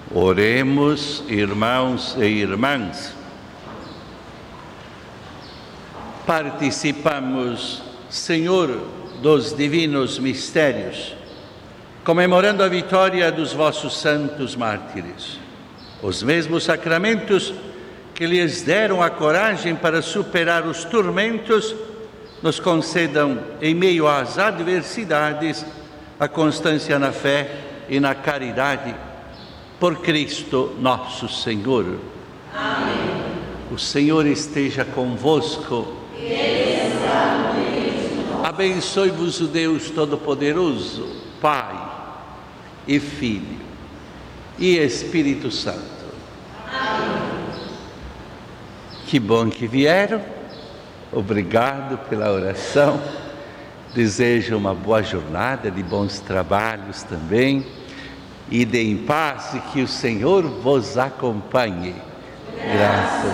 Oremos, irmãos e irmãs. Participamos, Senhor, dos divinos mistérios, comemorando a vitória dos vossos santos mártires. Os mesmos sacramentos que lhes deram a coragem para superar os tormentos, nos concedam, em meio às adversidades, a constância na fé e na caridade. Por Cristo nosso Senhor. Amém. O Senhor esteja convosco. Ele está no meio de nós. Abençoe-vos o Deus Todo-Poderoso, Pai e Filho e Espírito Santo. Amém. Que bom que vieram. Obrigado pela oração. Desejo uma boa jornada, de bons trabalhos também. Ide em paz e que o Senhor vos acompanhe. Graças